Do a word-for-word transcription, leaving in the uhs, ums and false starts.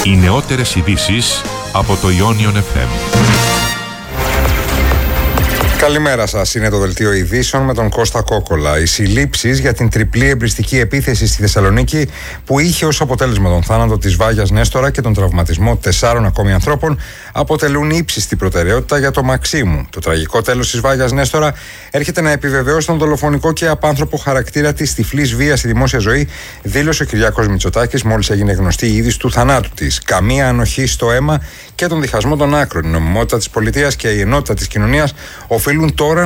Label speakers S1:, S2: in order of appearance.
S1: Οι νεότερες ειδήσεις από το Ionion εφ εμ.
S2: Καλημέρα σας. Είναι το δελτίο ειδήσεων με τον Κώστα Κόκολα. Οι συλλήψεις για την τριπλή εμπριστική επίθεση στη Θεσσαλονίκη, που είχε ως αποτέλεσμα τον θάνατο της Βάγιας Νέστορα και τον τραυματισμό τεσσάρων ακόμη ανθρώπων, αποτελούν ύψιστη προτεραιότητα για το Μαξίμου. Το τραγικό τέλος της Βάγιας Νέστορα έρχεται να επιβεβαιώσει τον δολοφονικό και απάνθρωπο χαρακτήρα της τυφλής βίας στη δημόσια ζωή, δήλωσε ο Κυριάκος Μητσοτάκης μόλις έγινε γνωστή η είδηση του θανάτου της. Καμία ανοχή στο αίμα και τον διχασμό των άκρων. Η νομιμότητα της πολιτείας και η ενότητα της κοινωνίας οφείλουν τώρα